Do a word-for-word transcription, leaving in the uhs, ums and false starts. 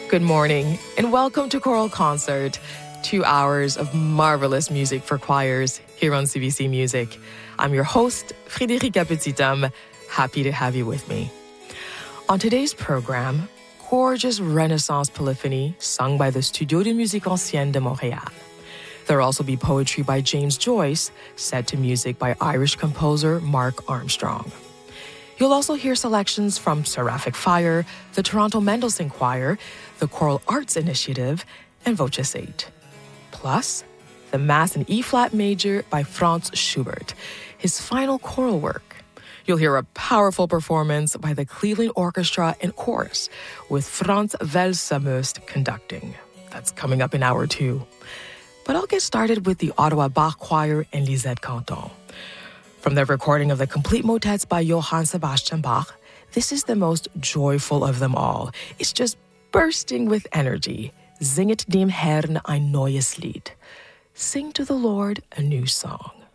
Good morning, and welcome to Choral Concert, two hours of marvelous music for choirs here on C B C Music. I'm your host, Frédérica Petithomme. Happy to have you with me. On today's program, gorgeous Renaissance polyphony sung by the Studio de Musique Ancienne de Montréal. There'll also be poetry by James Joyce, set to music by Irish composer Mark Armstrong. You'll also hear selections from Seraphic Fire, the Toronto Mendelssohn Choir, the Choral Arts Initiative, and Voces eight. Plus, the Mass in E-flat major by Franz Schubert, his final choral work. You'll hear a powerful performance by the Cleveland Orchestra and Chorus, with Franz Welser-Möst conducting. That's coming up in hour two. But I'll get started with the Ottawa Bach Choir and Lisette Canton. From their recording of the complete motets by Johann Sebastian Bach, this is the most joyful of them all. It's just bursting with energy. Singet dem Herrn ein neues Lied. Sing to the Lord a new song.